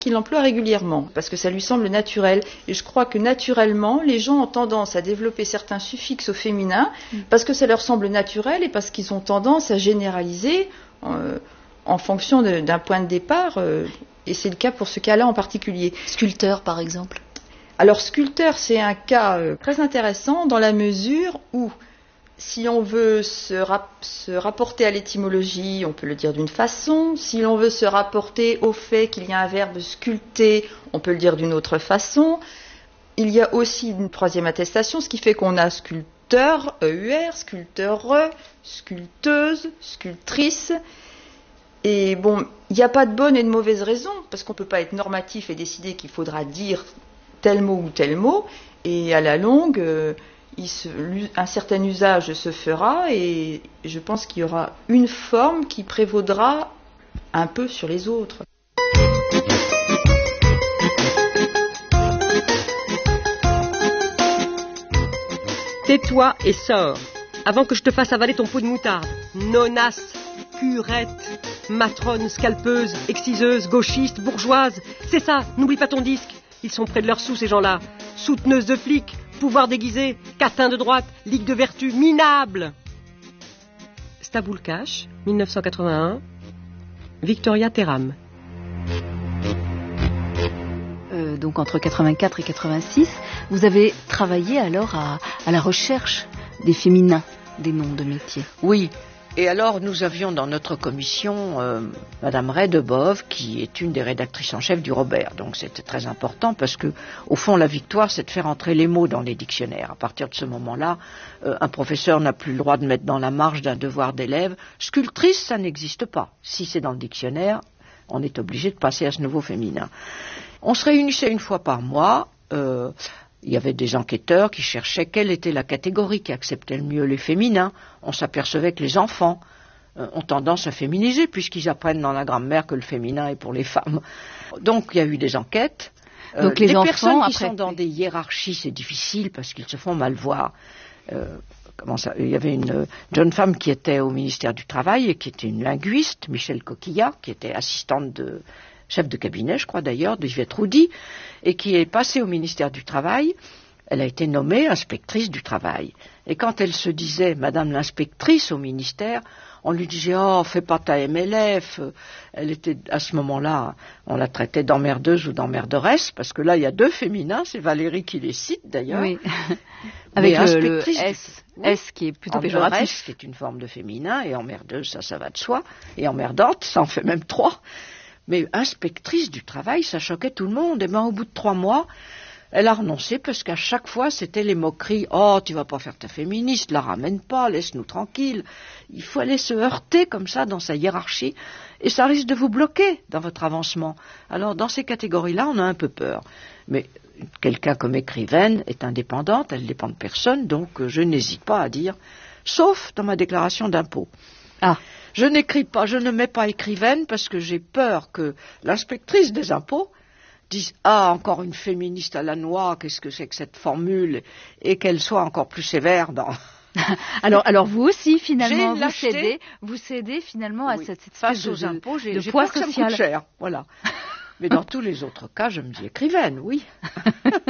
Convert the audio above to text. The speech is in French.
qu'il emploie régulièrement, parce que ça lui semble naturel. Et je crois que naturellement, les gens ont tendance à développer certains suffixes au féminin, parce que ça leur semble naturel et parce qu'ils ont tendance à généraliser en fonction d'un point de départ, et c'est le cas pour ce cas-là en particulier. Sculpteur, par exemple. Alors, sculpteur, c'est un cas très intéressant dans la mesure où, si on veut se rapporter à l'étymologie, on peut le dire d'une façon. Si l'on veut se rapporter au fait qu'il y a un verbe sculpter, on peut le dire d'une autre façon. Il y a aussi une troisième attestation, ce qui fait qu'on a sculpteur, EUR, sculpteure, sculpteuse, sculptrice. Et bon, il n'y a pas de bonne et de mauvaise raison, parce qu'on ne peut pas être normatif et décider qu'il faudra dire tel mot ou tel mot. Et à la longue, un certain usage se fera, et je pense qu'il y aura une forme qui prévaudra un peu sur les autres. Tais-toi et sors, avant que je te fasse avaler ton pot de moutarde. Nonasse, curette, matrone, scalpeuse, exciseuse, gauchiste, bourgeoise. C'est ça, n'oublie pas ton disque. Ils sont près de leur sous, ces gens-là. Souteneuse de flics, pouvoir déguisé, catin de droite, ligue de vertu, minable. Staboulkash, 1981, Victoria Teram. Donc entre 84 et 86, vous avez travaillé alors à la recherche des féminins, des noms de métiers. Oui. Et alors, nous avions dans notre commission Madame Redebov, qui est une des rédactrices en chef du Robert. Donc c'était très important parce que, au fond, la victoire, c'est de faire entrer les mots dans les dictionnaires. À partir de ce moment-là, un professeur n'a plus le droit de mettre dans la marge d'un devoir d'élève. Sculptrice, ça n'existe pas. Si c'est dans le dictionnaire, on est obligé de passer à ce nouveau féminin. On se réunissait une fois par mois. Il y avait des enquêteurs qui cherchaient quelle était la catégorie qui acceptait le mieux les féminins. On s'apercevait que les enfants ont tendance à féminiser puisqu'ils apprennent dans la grammaire que le féminin est pour les femmes. Donc il y a eu des enquêtes. Donc les enfants, personnes qui sont dans des hiérarchies, c'est difficile parce qu'ils se font mal voir. Il y avait une jeune femme qui était au ministère du Travail et qui était une linguiste, Michel Coquillat, qui était assistante de chef de cabinet, je crois d'ailleurs, de Yvette Roudy, et qui est passée au ministère du Travail. Elle a été nommée inspectrice du travail. Et quand elle se disait Madame l'inspectrice au ministère, on lui disait « Oh, fais pas ta MLF ». Elle était, à ce moment-là, on la traitait d'emmerdeuse ou d'emmerderesse, parce que là, il y a deux féminins, c'est Valérie qui les cite d'ailleurs. Oui, avec le S, oui. S qui est plutôt péjoratif. Qui est une forme de féminin, et emmerdeuse, ça va de soi, et emmerdante, ça en fait même 3. Mais inspectrice du travail, ça choquait tout le monde. Et bien, au bout de 3 mois, elle a renoncé parce qu'à chaque fois, c'était les moqueries. « Oh, tu vas pas faire ta féministe, la ramène pas, laisse-nous tranquille. » Il faut aller se heurter comme ça dans sa hiérarchie et ça risque de vous bloquer dans votre avancement. Alors, dans ces catégories-là, on a un peu peur. Mais quelqu'un comme écrivaine est indépendante, elle ne dépend de personne, donc je n'hésite pas à dire, sauf dans ma déclaration d'impôt. Ah. Je n'écris pas, je ne mets pas écrivaine parce que j'ai peur que l'inspectrice des impôts dise « Ah, encore une féministe à la noix, qu'est-ce que c'est que cette formule ?» et qu'elle soit encore plus sévère dans... alors vous aussi, finalement, vous cédez finalement à cette espèce aux impôts, de j'ai poids peur que social. ça me coûte cher, voilà. Mais dans tous les autres cas, je me dis écrivaine, oui.